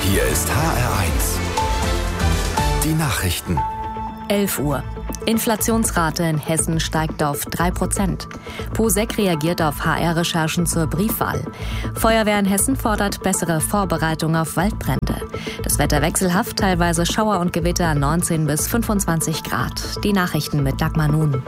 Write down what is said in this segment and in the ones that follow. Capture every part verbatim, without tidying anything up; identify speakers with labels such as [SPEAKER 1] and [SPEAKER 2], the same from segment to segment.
[SPEAKER 1] Hier ist H R eins. Die Nachrichten.
[SPEAKER 2] elf Uhr. Inflationsrate in Hessen steigt auf drei Prozent. POSEC reagiert auf H R-Recherchen zur Briefwahl. Feuerwehr in Hessen fordert bessere Vorbereitung auf Waldbrände. Das Wetter wechselhaft, teilweise Schauer und Gewitter neunzehn bis fünfundzwanzig Grad. Die Nachrichten mit Dagmar Nun.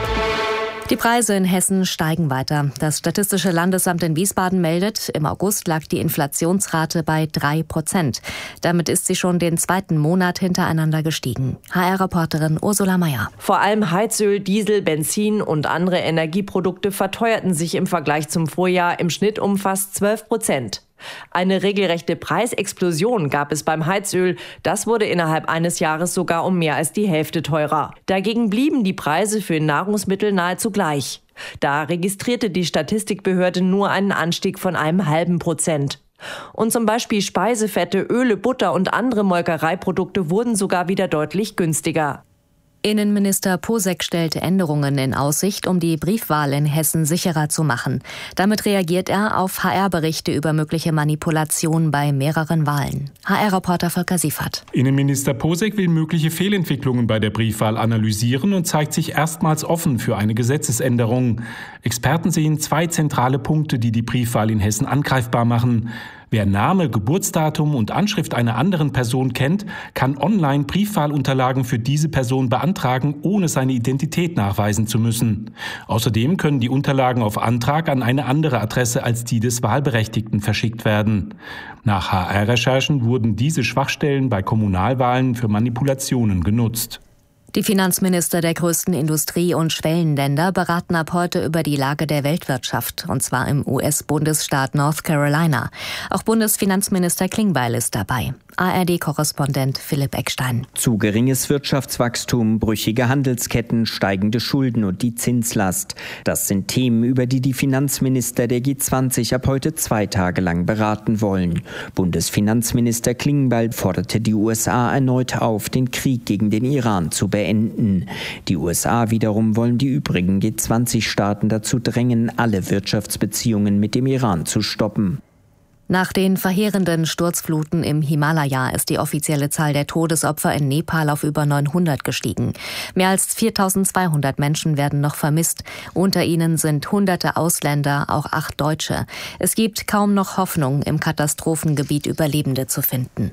[SPEAKER 2] Die Preise in Hessen steigen weiter. Das Statistische Landesamt in Wiesbaden meldet, im August lag die Inflationsrate bei drei Prozent. Damit ist sie schon den zweiten Monat hintereinander gestiegen. H R-Reporterin Ursula Mayer.
[SPEAKER 3] Vor allem Heizöl, Diesel, Benzin und andere Energieprodukte verteuerten sich im Vergleich zum Vorjahr im Schnitt um fast zwölf Prozent. Eine regelrechte Preisexplosion gab es beim Heizöl. Das wurde innerhalb eines Jahres sogar um mehr als die Hälfte teurer. Dagegen blieben die Preise für Nahrungsmittel nahezu gleich. Da registrierte die Statistikbehörde nur einen Anstieg von einem halben Prozent. Und zum Beispiel Speisefette, Öle, Butter und andere Molkereiprodukte wurden sogar wieder deutlich günstiger.
[SPEAKER 2] Innenminister POSEC stellte Änderungen in Aussicht, um die Briefwahl in Hessen sicherer zu machen. Damit reagiert er auf H R-Berichte über mögliche Manipulation bei mehreren Wahlen. H R-Reporter Volker Siefert.
[SPEAKER 4] Innenminister POSEC will mögliche Fehlentwicklungen bei der Briefwahl analysieren und zeigt sich erstmals offen für eine Gesetzesänderung. Experten sehen zwei zentrale Punkte, die die Briefwahl in Hessen angreifbar machen. Wer Name, Geburtsdatum und Anschrift einer anderen Person kennt, kann online Briefwahlunterlagen für diese Person beantragen, ohne seine Identität nachweisen zu müssen. Außerdem können die Unterlagen auf Antrag an eine andere Adresse als die des Wahlberechtigten verschickt werden. Nach H R-Recherchen wurden diese Schwachstellen bei Kommunalwahlen für Manipulationen genutzt.
[SPEAKER 2] Die Finanzminister der größten Industrie- und Schwellenländer beraten ab heute über die Lage der Weltwirtschaft, und zwar im U S-Bundesstaat North Carolina. Auch Bundesfinanzminister Klingbeil ist dabei. A R D-Korrespondent Philipp Eckstein.
[SPEAKER 5] Zu geringes Wirtschaftswachstum, brüchige Handelsketten, steigende Schulden und die Zinslast. Das sind Themen, über die die Finanzminister der G zwanzig ab heute zwei Tage lang beraten wollen. Bundesfinanzminister Klingbeil forderte die U S A erneut auf, den Krieg gegen den Iran zu beenden. Die U S A wiederum wollen die übrigen G zwanzig Staaten dazu drängen, alle Wirtschaftsbeziehungen mit dem Iran zu stoppen.
[SPEAKER 2] Nach den verheerenden Sturzfluten im Himalaya ist die offizielle Zahl der Todesopfer in Nepal auf über neunhundert gestiegen. Mehr als viertausendzweihundert Menschen werden noch vermisst. Unter ihnen sind hunderte Ausländer, auch acht Deutsche. Es gibt kaum noch Hoffnung, im Katastrophengebiet Überlebende zu finden.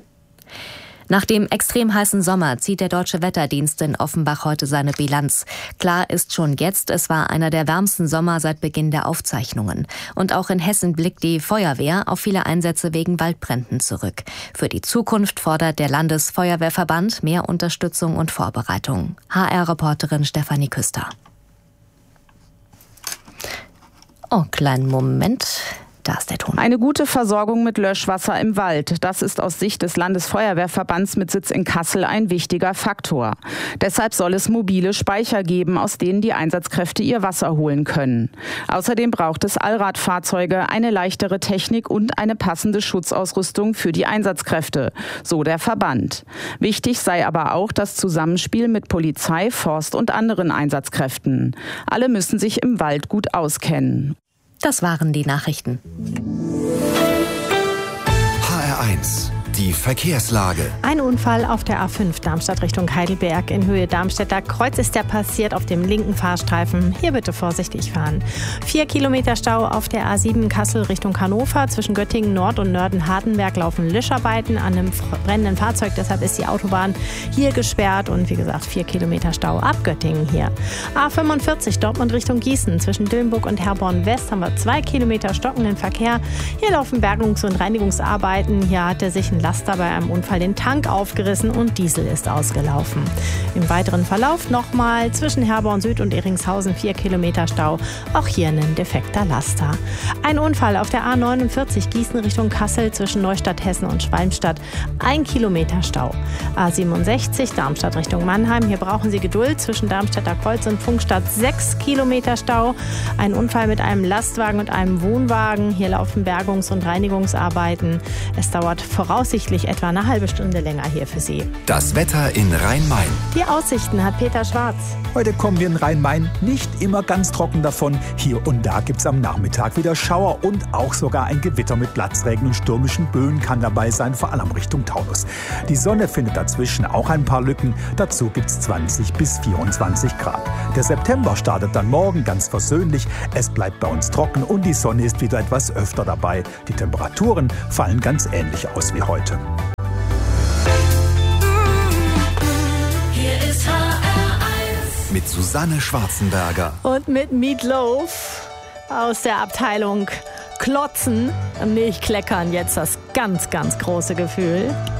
[SPEAKER 2] Nach dem extrem heißen Sommer zieht der Deutsche Wetterdienst in Offenbach heute seine Bilanz. Klar ist schon jetzt, es war einer der wärmsten Sommer seit Beginn der Aufzeichnungen. Und auch in Hessen blickt die Feuerwehr auf viele Einsätze wegen Waldbränden zurück. Für die Zukunft fordert der Landesfeuerwehrverband mehr Unterstützung und Vorbereitung. H R-Reporterin Stefanie Küster. Oh, kleinen Moment. Da ist der Ton.
[SPEAKER 6] Eine gute Versorgung mit Löschwasser im Wald, das ist aus Sicht des Landesfeuerwehrverbands mit Sitz in Kassel ein wichtiger Faktor. Deshalb soll es mobile Speicher geben, aus denen die Einsatzkräfte ihr Wasser holen können. Außerdem braucht es Allradfahrzeuge, eine leichtere Technik und eine passende Schutzausrüstung für die Einsatzkräfte, so der Verband. Wichtig sei aber auch das Zusammenspiel mit Polizei, Forst und anderen Einsatzkräften. Alle müssen sich im Wald gut auskennen.
[SPEAKER 2] Das waren die Nachrichten.
[SPEAKER 1] H R eins. Die Verkehrslage.
[SPEAKER 7] Ein Unfall auf der A fünf Darmstadt Richtung Heidelberg in Höhe Darmstädter Kreuz ist der passiert auf dem linken Fahrstreifen. Hier bitte vorsichtig fahren. Vier Kilometer Stau auf der A sieben Kassel Richtung Hannover. Zwischen Göttingen Nord und Nörden-Hardenberg laufen Löscharbeiten an einem brennenden Fahrzeug. Deshalb ist die Autobahn hier gesperrt und wie gesagt vier Kilometer Stau ab Göttingen hier. A fünfundvierzig Dortmund Richtung Gießen. Zwischen Dillenburg und Herborn West haben wir zwei Kilometer stockenden Verkehr. Hier laufen Bergungs- und Reinigungsarbeiten. Hier hatte sich ein Laster bei einem Unfall den Tank aufgerissen und Diesel ist ausgelaufen. Im weiteren Verlauf nochmal zwischen Herborn Süd und Eringshausen vier Kilometer Stau. Auch hier ein defekter Laster. Ein Unfall auf der A neunundvierzig Gießen Richtung Kassel zwischen Neustadt Hessen und Schwalmstadt. Ein Kilometer Stau. A siebenundsechzig Darmstadt Richtung Mannheim. Hier brauchen Sie Geduld zwischen Darmstädter Kreuz und Funkstadt. Sechs Kilometer Stau. Ein Unfall mit einem Lastwagen und einem Wohnwagen. Hier laufen Bergungs- und Reinigungsarbeiten. Es dauert voraussichtlich voraussichtlich etwa eine halbe Stunde länger hier für Sie.
[SPEAKER 1] Das Wetter in Rhein-Main.
[SPEAKER 7] Die Aussichten hat Peter Schwarz.
[SPEAKER 8] Heute kommen wir in Rhein-Main nicht immer ganz trocken davon. Hier und da gibt es am Nachmittag wieder Schauer und auch sogar ein Gewitter mit Platzregen und stürmischen Böen kann dabei sein, vor allem Richtung Taunus. Die Sonne findet dazwischen auch ein paar Lücken. Dazu gibt es zwanzig bis vierundzwanzig Grad. Der September startet dann morgen ganz versöhnlich. Es bleibt bei uns trocken und die Sonne ist wieder etwas öfter dabei. Die Temperaturen fallen ganz ähnlich aus wie heute.
[SPEAKER 1] Hier ist H R eins. Mit Susanne Schwarzenberger.
[SPEAKER 7] Und mit Meatloaf aus der Abteilung Klotzen. Nee, ich kleckern jetzt das ganz, ganz große Gefühl.